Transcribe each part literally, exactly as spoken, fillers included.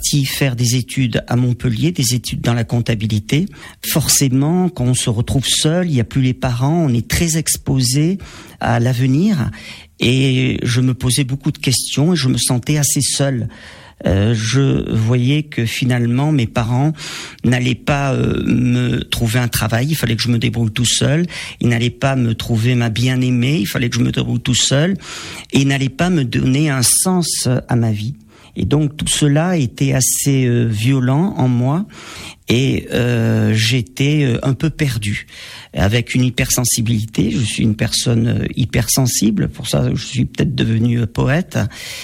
parti faire des études à Montpellier, des études dans la comptabilité. Forcément, quand on se retrouve seul, il n'y a plus les parents, on est très exposé à l'avenir. Et je me posais beaucoup de questions et je me sentais assez seul. Euh, je voyais que finalement mes parents n'allaient pas euh, me trouver un travail, il fallait que je me débrouille tout seul. Ils n'allaient pas me trouver ma bien-aimée, il fallait que je me débrouille tout seul. Et ils n'allaient pas me donner un sens à ma vie. Et donc tout cela était assez euh, violent en moi. Et euh, j'étais un peu perdu, avec une hypersensibilité. Je suis une personne hypersensible, pour ça je suis peut-être devenu poète.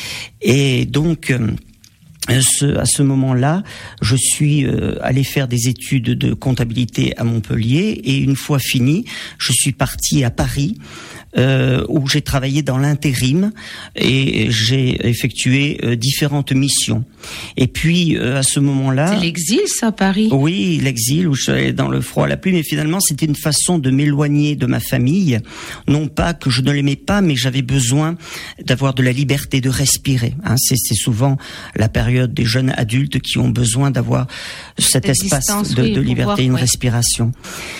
Et donc Ce, à ce moment-là, je suis euh, allé faire des études de comptabilité à Montpellier et une fois fini, je suis parti à Paris euh, où j'ai travaillé dans l'intérim et j'ai effectué euh, différentes missions. Et puis euh, à ce moment-là, c'est l'exil, ça, Paris. Oui, l'exil où je suis allé dans le froid, la pluie, mais finalement c'était une façon de m'éloigner de ma famille. Non pas que je ne l'aimais pas, mais j'avais besoin d'avoir de la liberté, de respirer. Hein, c'est, c'est souvent la période des jeunes adultes qui ont besoin d'avoir cet Cette espace distance, de, oui, de liberté, pouvoir, une ouais. respiration.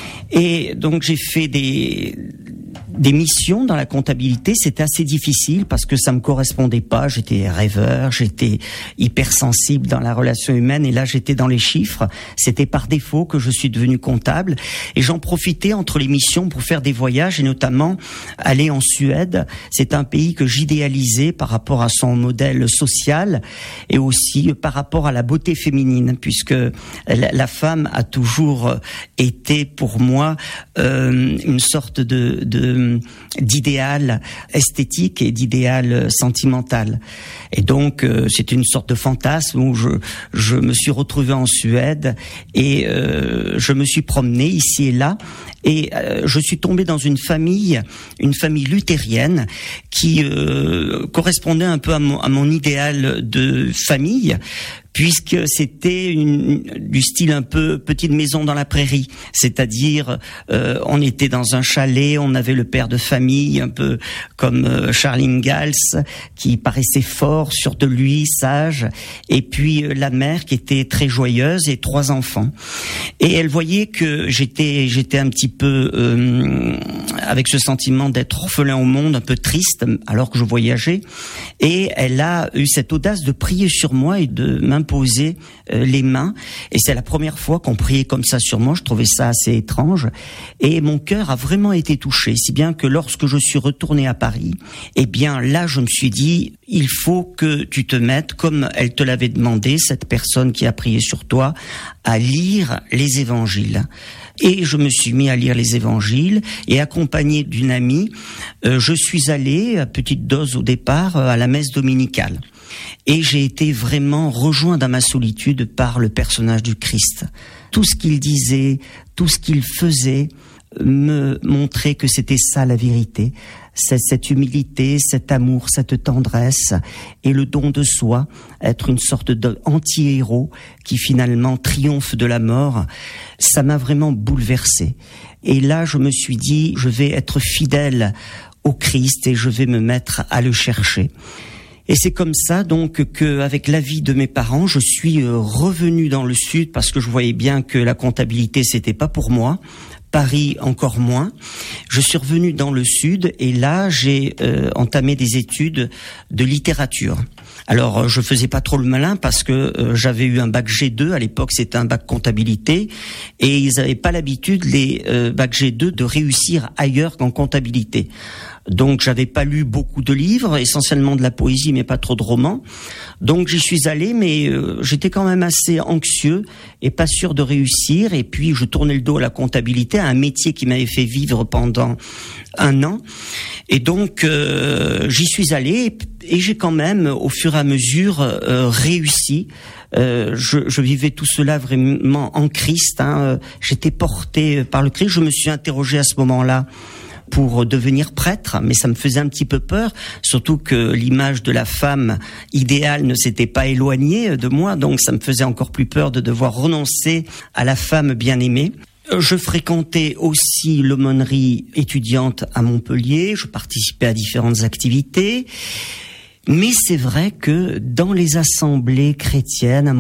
Et donc j'ai fait des des missions dans la comptabilité. C'était assez difficile parce que ça me correspondait pas. J'étais rêveur, j'étais hypersensible dans la relation humaine et là j'étais dans les chiffres. C'était par défaut que je suis devenu comptable et j'en profitais entre les missions pour faire des voyages et notamment aller en Suède. C'est un pays que j'idéalisais par rapport à son modèle social et aussi par rapport à la beauté féminine, puisque la, la femme a toujours été pour moi euh, une sorte de, de d'idéal esthétique et d'idéal sentimental. Et donc euh, c'est une sorte de fantasme où je je me suis retrouvé en Suède et euh, je me suis promené ici et là et euh, je suis tombé dans une famille, une famille luthérienne qui euh, correspondait un peu à mon, à mon idéal de famille, puisque c'était une, du style un peu petite maison dans la prairie, c'est-à-dire euh, on était dans un chalet, on avait le père de famille un peu comme euh, Charles Ingalls qui paraissait fort, sûr de lui, sage, et puis euh, la mère qui était très joyeuse et trois enfants. Et elle voyait que j'étais j'étais un petit peu euh, avec ce sentiment d'être orphelin au monde, un peu triste alors que je voyageais, et elle a eu cette audace de prier sur moi et de m'imposer euh, les mains, et c'est la première fois qu'on priait comme ça sur moi. Je trouvais ça assez étrange et mon cœur a vraiment été touché, si bien que lorsque je suis retourné à Paris, eh bien là je me suis dit, il faut que tu te mettes, comme elle te l'avait demandé, cette personne qui a prié sur toi, à lire les évangiles. Et je me suis mis à lire les évangiles et accompagné d'une amie, euh, je suis allé, à petite dose au départ, à la messe dominicale. Et j'ai été vraiment rejoint dans ma solitude par le personnage du Christ. Tout ce qu'il disait, tout ce qu'il faisait me montrait que c'était ça la vérité. C'est cette humilité, cet amour, cette tendresse et le don de soi, être une sorte d'anti-héros qui finalement triomphe de la mort, ça m'a vraiment bouleversé. Et là, je me suis dit, je vais être fidèle au Christ et je vais me mettre à le chercher. Et c'est comme ça donc qu'avec l'avis de mes parents, je suis revenu dans le sud parce que je voyais bien que la comptabilité c'était pas pour moi. Paris encore moins. Je suis revenu dans le sud et là j'ai euh, entamé des études de littérature. Alors je faisais pas trop le malin parce que euh, j'avais eu un bac G deux, à l'époque c'était un bac comptabilité et ils avaient pas l'habitude, les euh, bac G deux, de réussir ailleurs qu'en comptabilité. Donc j'avais pas lu beaucoup de livres, essentiellement de la poésie mais pas trop de romans. Donc j'y suis allé mais euh, j'étais quand même assez anxieux et pas sûr de réussir, et puis je tournais le dos à la comptabilité, à un métier qui m'avait fait vivre pendant un an. Et donc euh, j'y suis allé et j'ai quand même au fur et à mesure euh, réussi. Euh, je, je vivais tout cela vraiment en Christ, hein. J'étais porté par le Christ. Je me suis interrogé à ce moment-là pour devenir prêtre, mais ça me faisait un petit peu peur, surtout que l'image de la femme idéale ne s'était pas éloignée de moi, donc ça me faisait encore plus peur de devoir renoncer à la femme bien-aimée. Je fréquentais aussi l'aumônerie étudiante à Montpellier, je participais à différentes activités, mais c'est vrai que dans les assemblées chrétiennes,